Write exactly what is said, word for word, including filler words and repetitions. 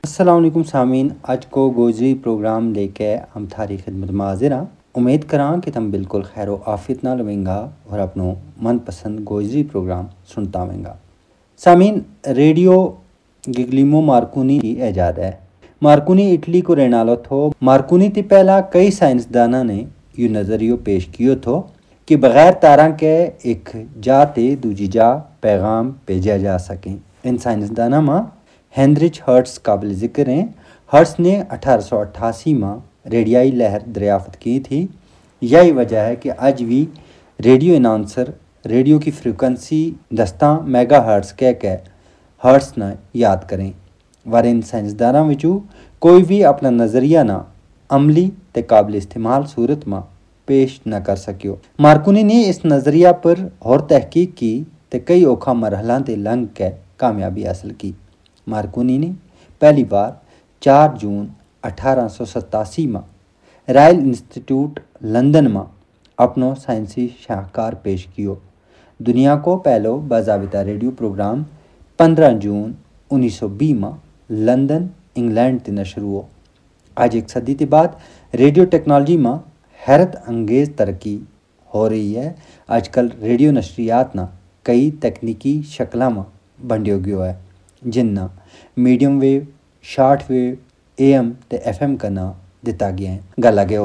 السلام علیکم سامعین، اج کو گوجری پروگرام لے کے ہم تھاری خدمت میں حاضر ہاں۔ امید کراں کہ تم بالکل خیر و عافیت نال ہوئیں گا اور اپنو من پسند گوجری پروگرام سنتا ہوئیں گا۔ سامعین، ریڈیو گگلیمو مارکونی کی ایجاد ہے۔ مارکونی اٹلی کو رہنے والا تھو۔ مارکونی تی پہلا کئی سائنسدانوں نے یہ نظریہ پیش کیو تھو کہ بغیر تاراں کے ایک جا تے دوجی جا پیغام بھیجا جا سکیں۔ ان سائنسدانوں میں ہینریچ ہرٹس قابل ذکر ہیں۔ ہرٹس نے اٹھارہ سو اٹھاسی میں ریڈیائی لہر دریافت کی تھی۔ یہی وجہ ہے کہ آج بھی ریڈیو اناؤنسر ریڈیو کی فریکوینسی دستاں میگا ہرٹس کہہ کے ہرٹس نہ یاد کریں۔ ور ان سائنسدانوں وچوں کوئی بھی اپنا نظریہ نہ عملی تے قابل استعمال صورت میں پیش نہ کر سکیو۔ مارکونی نے اس نظریہ پر اور تحقیق کی تے کئی اوکھا مرحلہ تے لنگ کے کامیابی حاصل کی۔ مارکونی نے پہلی بار چار جون اٹھارہ سو ستاسی میں رائل انسٹیٹیوٹ لندن میں اپنو سائنسی شاہکار پیش کیو۔ دنیا کو پہلو باضابطہ ریڈیو پروگرام پندرہ جون انیس سو بیس میں لندن انگلینڈ تے نشر ہوا۔ آج ایک صدی کے بعد ریڈیو ٹیکنالوجی میں حیرت انگیز ترقی ہو رہی ہے۔ آج کل ریڈیو نشریات نہ کئی تکنیکی شکلوں میں بنڈیو گیو ہے، جن نہ medium view, short wave, A M تے ایف ایم کا نام دیتا گیا ہے۔ گل آگے